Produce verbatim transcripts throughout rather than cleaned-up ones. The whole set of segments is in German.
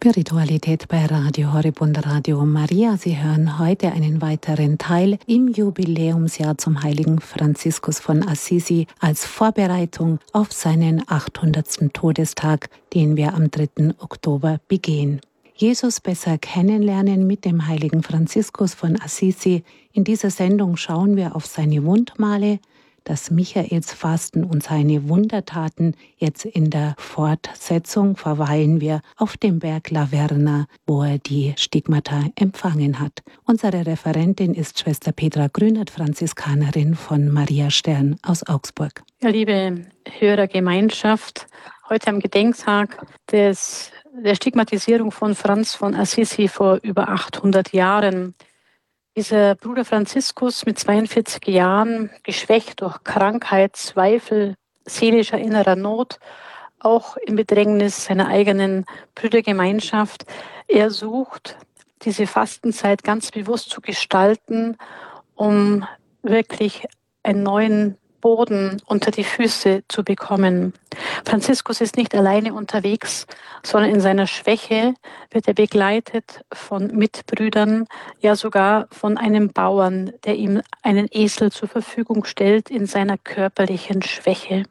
Spiritualität bei Radio Horeb und Radio Maria. Sie hören heute einen weiteren Teil im Jubiläumsjahr zum heiligen Franziskus von Assisi als Vorbereitung auf seinen achthundertsten Todestag, den wir am dritten Oktober begehen. Jesus besser kennenlernen mit dem heiligen Franziskus von Assisi. In dieser Sendung schauen wir auf seine Wundmale, das Michaelsfasten und seine Wundertaten. Jetzt in der Fortsetzung verweilen wir auf dem Berg Laverna, wo er die Stigmata empfangen hat. Unsere Referentin ist Schwester Petra Grünert, Franziskanerin von Maria Stern aus Augsburg. Ja, liebe Hörergemeinschaft, heute am Gedenktag des, der Stigmatisierung von Franz von Assisi vor über achthundert Jahren. Dieser Bruder Franziskus mit zweiundvierzig Jahren, geschwächt durch Krankheit, Zweifel, seelischer innerer Not, auch im Bedrängnis seiner eigenen Brüdergemeinschaft. Er sucht, diese Fastenzeit ganz bewusst zu gestalten, um wirklich einen neuen Boden unter die Füße zu bekommen. Franziskus ist nicht alleine unterwegs, sondern in seiner Schwäche wird er begleitet von Mitbrüdern, ja sogar von einem Bauern, der ihm einen Esel zur Verfügung stellt in seiner körperlichen Schwäche.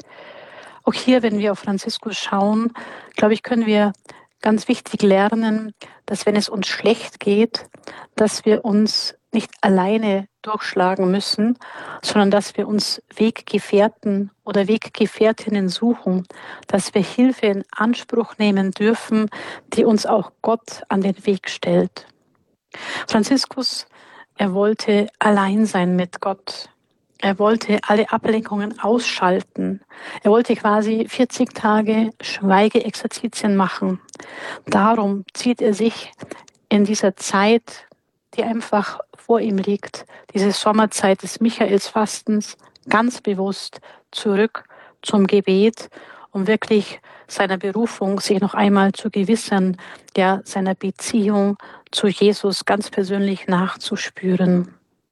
Auch hier, wenn wir auf Franziskus schauen, glaube ich, können wir ganz wichtig lernen, dass wenn es uns schlecht geht, dass wir uns nicht alleine durchschlagen müssen, sondern dass wir uns Weggefährten oder Weggefährtinnen suchen, dass wir Hilfe in Anspruch nehmen dürfen, die uns auch Gott an den Weg stellt. Franziskus, er wollte allein sein mit Gott. Er wollte alle Ablenkungen ausschalten. Er wollte quasi vierzig Tage Schweigeexerzitien machen. Darum zieht er sich in dieser Zeit, die einfach vor ihm liegt, diese Sommerzeit des Michaelsfastens, ganz bewusst zurück zum Gebet, um wirklich seiner Berufung sich noch einmal zu gewissern, ja, seiner Beziehung zu Jesus ganz persönlich nachzuspüren.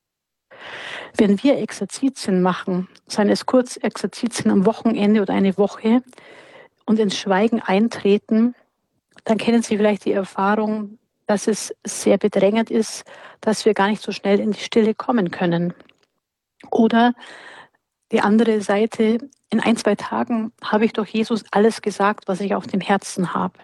Wenn wir Exerzitien machen, seien es Kurzexerzitien am Wochenende oder eine Woche, und ins Schweigen eintreten, dann kennen Sie vielleicht die Erfahrung, dass es sehr bedrängend ist, dass wir gar nicht so schnell in die Stille kommen können. Oder die andere Seite, in ein, zwei Tagen habe ich doch Jesus alles gesagt, was ich auf dem Herzen habe.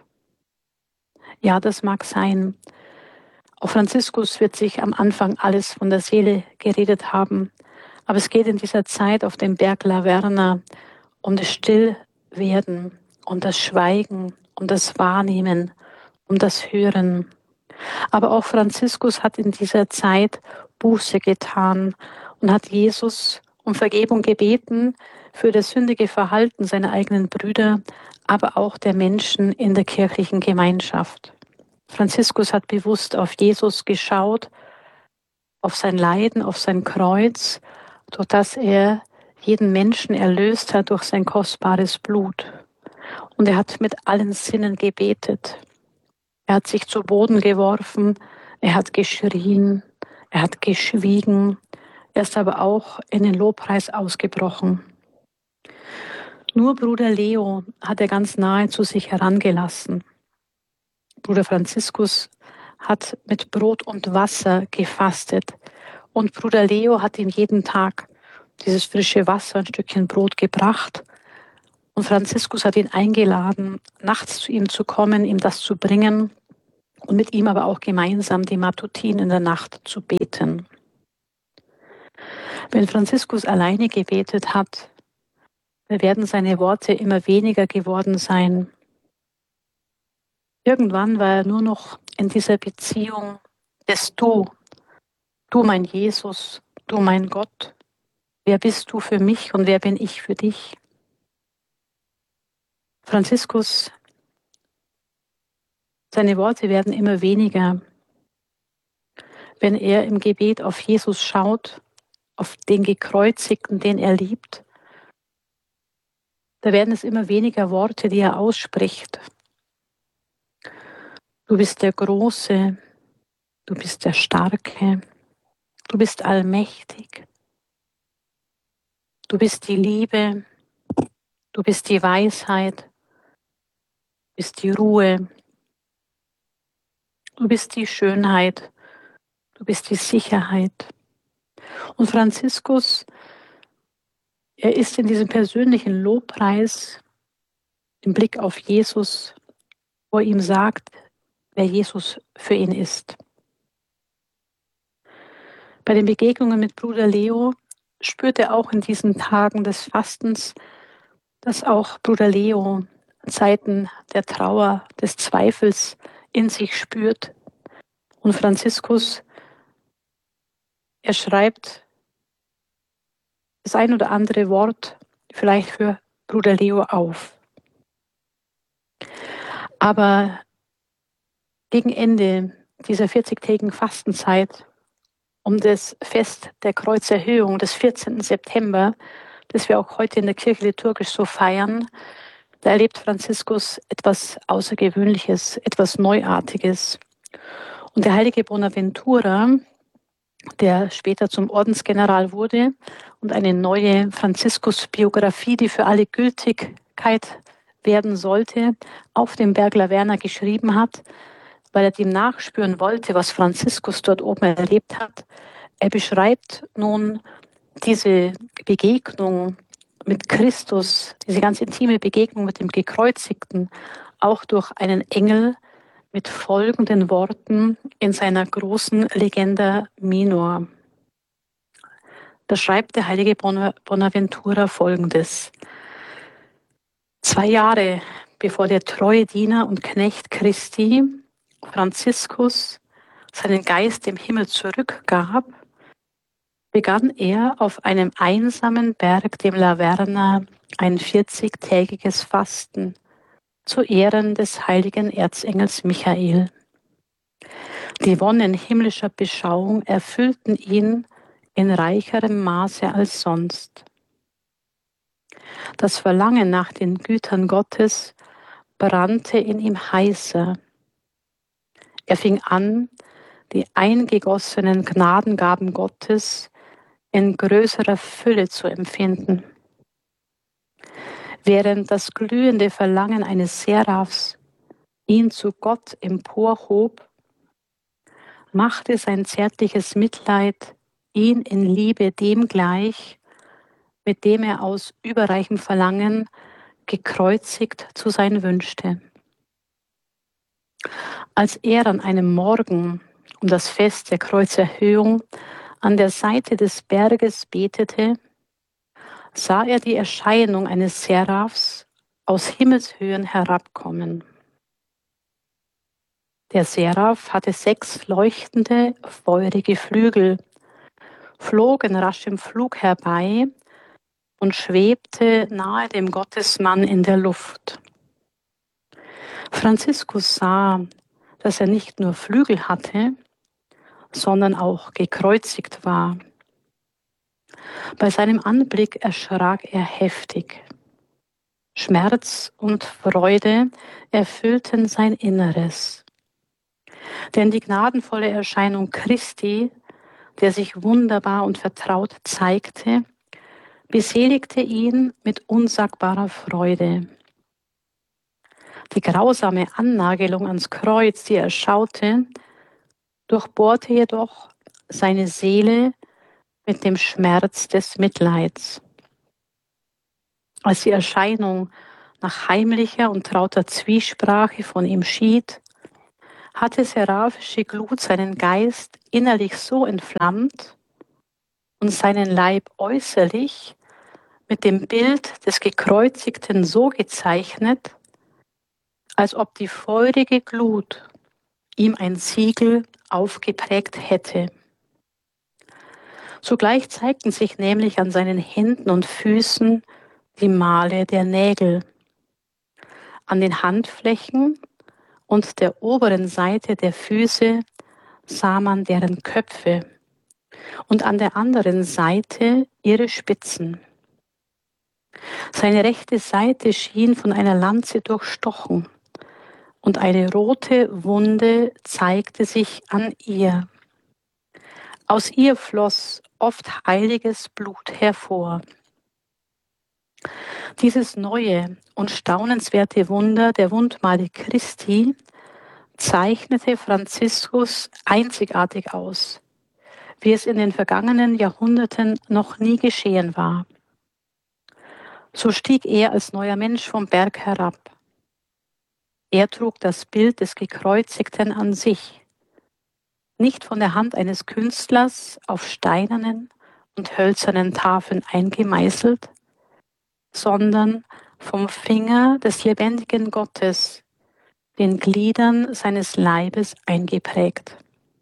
Ja, das mag sein. Auch Franziskus wird sich am Anfang alles von der Seele geredet haben. Aber es geht in dieser Zeit auf dem Berg Laverna um das Stillwerden, um das Schweigen, um das Wahrnehmen, um das Hören. Aber auch Franziskus hat in dieser Zeit Buße getan und hat Jesus um Vergebung gebeten für das sündige Verhalten seiner eigenen Brüder, aber auch der Menschen in der kirchlichen Gemeinschaft. Franziskus hat bewusst auf Jesus geschaut, auf sein Leiden, auf sein Kreuz, durch das er jeden Menschen erlöst hat durch sein kostbares Blut. Und er hat mit allen Sinnen gebetet. Er hat sich zu Boden geworfen, er hat geschrien, er hat geschwiegen, er ist aber auch in den Lobpreis ausgebrochen. Nur Bruder Leo hat er ganz nahe zu sich herangelassen. Bruder Franziskus hat mit Brot und Wasser gefastet und Bruder Leo hat ihm jeden Tag dieses frische Wasser, ein Stückchen Brot gebracht. Und Franziskus hat ihn eingeladen, nachts zu ihm zu kommen, ihm das zu bringen und mit ihm aber auch gemeinsam die Matutin in der Nacht zu beten. Wenn Franziskus alleine gebetet hat, werden seine Worte immer weniger geworden sein. Irgendwann war er nur noch in dieser Beziehung des Du. Du mein Jesus, du mein Gott. Wer bist du für mich und wer bin ich für dich? Franziskus, seine Worte werden immer weniger. Wenn er im Gebet auf Jesus schaut, auf den Gekreuzigten, den er liebt, da werden es immer weniger Worte, die er ausspricht. Du bist der Große, du bist der Starke, du bist allmächtig, du bist die Liebe, du bist die Weisheit, du bist die Ruhe, Du bist die Schönheit, du bist die Sicherheit. Und Franziskus, er ist in diesem persönlichen Lobpreis im Blick auf Jesus, wo er ihm sagt, wer Jesus für ihn ist. Bei den Begegnungen mit Bruder Leo spürt er auch in diesen Tagen des Fastens, dass auch Bruder Leo Zeiten der Trauer, des Zweifels in sich spürt. Und Franziskus, er schreibt das ein oder andere Wort vielleicht für Bruder Leo auf. Aber gegen Ende dieser vierzigtägigen Fastenzeit, um das Fest der Kreuzerhöhung des vierzehnten September, das wir auch heute in der Kirche liturgisch so feiern, da erlebt Franziskus etwas Außergewöhnliches, etwas Neuartiges. Und der heilige Bonaventura, der später zum Ordensgeneral wurde und eine neue Franziskus-Biografie, die für alle Gültigkeit werden sollte, auf dem Berg La Verna geschrieben hat, weil er dem nachspüren wollte, was Franziskus dort oben erlebt hat. Er beschreibt nun diese Begegnung mit Christus, diese ganz intime Begegnung mit dem Gekreuzigten, auch durch einen Engel mit folgenden Worten in seiner großen Legenda Minor. Da schreibt der heilige Bonaventura Folgendes. Zwei Jahre bevor der treue Diener und Knecht Christi, Franziskus, seinen Geist dem Himmel zurückgab, begann er auf einem einsamen Berg, dem La Verna, ein vierzigtägiges Fasten zu Ehren des heiligen Erzengels Michael. Die Wonnen himmlischer Beschauung erfüllten ihn in reicherem Maße als sonst. Das Verlangen nach den Gütern Gottes brannte in ihm heißer. Er fing an, die eingegossenen Gnadengaben Gottes in größerer Fülle zu empfinden. Während das glühende Verlangen eines Seraphs ihn zu Gott emporhob, machte sein zärtliches Mitleid ihn in Liebe dem gleich, mit dem er aus überreichem Verlangen gekreuzigt zu sein wünschte. Als er an einem Morgen um das Fest der Kreuzerhöhung an der Seite des Berges betete, sah er die Erscheinung eines Seraphs aus Himmelshöhen herabkommen. Der Seraph hatte sechs leuchtende, feurige Flügel, flog in raschem Flug herbei und schwebte nahe dem Gottesmann in der Luft. Franziskus sah, dass er nicht nur Flügel hatte, sondern auch gekreuzigt war. Bei seinem Anblick erschrak er heftig. Schmerz und Freude erfüllten sein Inneres. Denn die gnadenvolle Erscheinung Christi, der sich wunderbar und vertraut zeigte, beseligte ihn mit unsagbarer Freude. Die grausame Annagelung ans Kreuz, die er schaute, durchbohrte jedoch seine Seele mit dem Schmerz des Mitleids. Als die Erscheinung nach heimlicher und trauter Zwiesprache von ihm schied, hatte seraphische Glut seinen Geist innerlich so entflammt und seinen Leib äußerlich mit dem Bild des Gekreuzigten so gezeichnet, als ob die feurige Glut ihm ein Siegel aufgeprägt hätte. Sogleich zeigten sich nämlich an seinen Händen und Füßen die Male der Nägel. An den Handflächen und der oberen Seite der Füße sah man deren Köpfe und an der anderen Seite ihre Spitzen. Seine rechte Seite schien von einer Lanze durchstochen und eine rote Wunde zeigte sich an ihr. Aus ihr floss oft heiliges Blut hervor. Dieses neue und staunenswerte Wunder der Wundmale Christi zeichnete Franziskus einzigartig aus, wie es in den vergangenen Jahrhunderten noch nie geschehen war. So stieg er als neuer Mensch vom Berg herab. Er trug das Bild des Gekreuzigten an sich, nicht von der Hand eines Künstlers auf steinernen und hölzernen Tafeln eingemeißelt, sondern vom Finger des lebendigen Gottes, den Gliedern seines Leibes eingeprägt.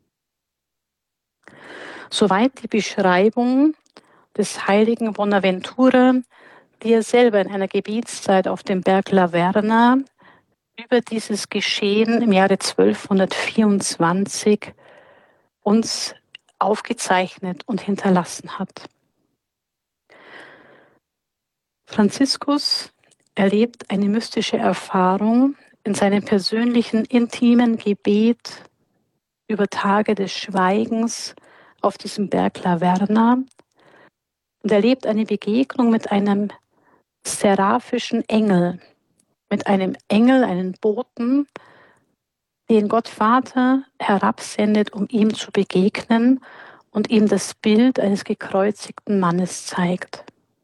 Soweit die Beschreibung des heiligen Bonaventura, die er selber in einer Gebetszeit auf dem Berg Laverna über dieses Geschehen im Jahre zwölfhundertvierundzwanzig uns aufgezeichnet und hinterlassen hat. Franziskus erlebt eine mystische Erfahrung in seinem persönlichen, intimen Gebet über Tage des Schweigens auf diesem Berg Laverna und erlebt eine Begegnung mit einem seraphischen Engel, mit einem Engel, einen Boten, den Gott Vater herabsendet, um ihm zu begegnen und ihm das Bild eines gekreuzigten Mannes zeigt.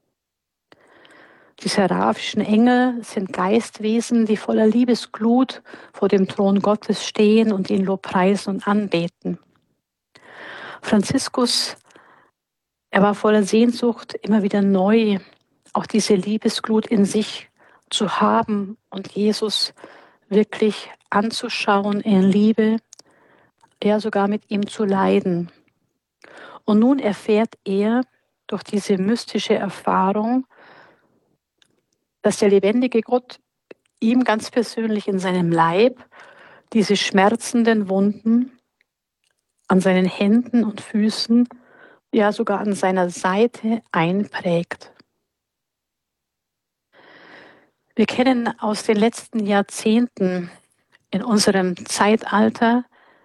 Die seraphischen Engel sind Geistwesen, die voller Liebesglut vor dem Thron Gottes stehen und ihn lobpreisen und anbeten. Franziskus, er war voller Sehnsucht, immer wieder neu auch diese Liebesglut in sich zu haben und Jesus wirklich anzuschauen in Liebe, ja sogar mit ihm zu leiden. Und nun erfährt er durch diese mystische Erfahrung, dass der lebendige Gott ihm ganz persönlich in seinem Leib diese schmerzenden Wunden an seinen Händen und Füßen, ja sogar an seiner Seite einprägt. Wir kennen aus den letzten Jahrzehnten in unserem Zeitalter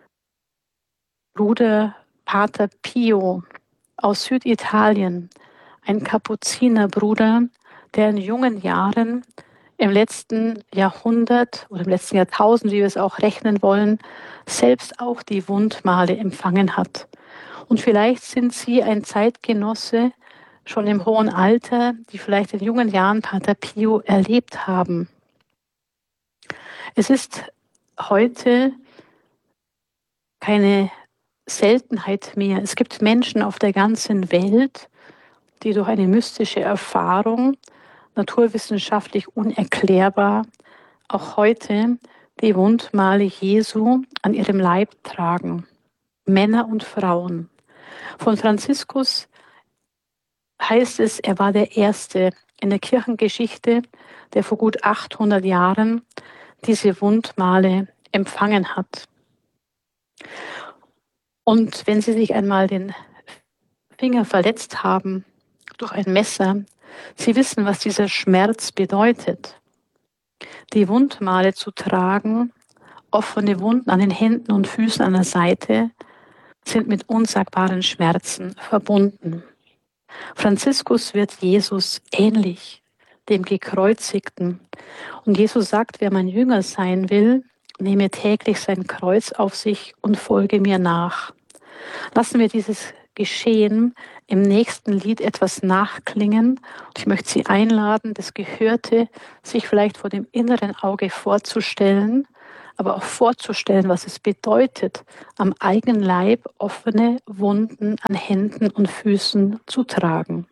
Bruder Pater Pio aus Süditalien, ein Kapuzinerbruder, der in jungen Jahren im letzten Jahrhundert oder im letzten Jahrtausend, wie wir es auch rechnen wollen, selbst auch die Wundmale empfangen hat. Und vielleicht sind Sie ein Zeitgenosse schon im hohen Alter, die vielleicht in jungen Jahren Pater Pio erlebt haben. Es ist heute keine Seltenheit mehr. Es gibt Menschen auf der ganzen Welt, die durch eine mystische Erfahrung, naturwissenschaftlich unerklärbar, auch heute die Wundmale Jesu an ihrem Leib tragen. Männer und Frauen. Von Franziskus heißt es, er war der Erste in der Kirchengeschichte, der vor gut achthundert Jahren diese Wundmale empfangen hat. Und wenn Sie sich einmal den Finger verletzt haben durch ein Messer, Sie wissen, was dieser Schmerz bedeutet. Die Wundmale zu tragen, offene Wunden an den Händen und Füßen an der Seite, sind mit unsagbaren Schmerzen verbunden. Franziskus wird Jesus ähnlich, dem Gekreuzigten. Und Jesus sagt, wer mein Jünger sein will, nehme täglich sein Kreuz auf sich und folge mir nach. Lassen wir dieses Geschehen im nächsten Lied etwas nachklingen. Und ich möchte Sie einladen, das Gehörte sich vielleicht vor dem inneren Auge vorzustellen, aber auch vorzustellen, was es bedeutet, am eigenen Leib offene Wunden an Händen und Füßen zu tragen.